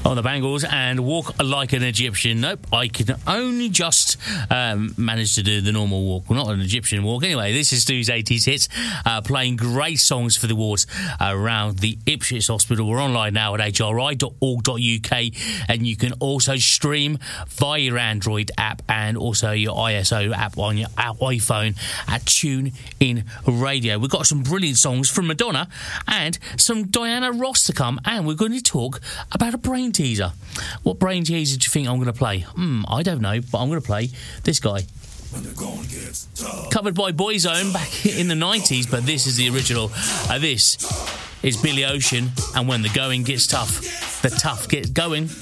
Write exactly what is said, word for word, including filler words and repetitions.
on the Bangles and Walk Like an Egyptian. Nope, I can only just um, manage to do the normal walk. Well, not an Egyptian walk. Anyway, this is Stu's eighties Hits, uh, playing great songs for the wards around the Ipswich Hospital. We're online now at h r i dot org dot u k, and you can also stream via your Android app and also your I S O app on your iPhone at TuneIn Radio. We've got some brilliant songs from Madonna and some Diana Ross to come, and we're going to talk about a brain teaser. What brain teaser do you think I'm going to play? Hmm, I don't know, but I'm going to play this guy. Covered by Boyzone back in the nineties, but this is the original. Uh, this is Billy Ocean, and when the going gets tough, the tough get going.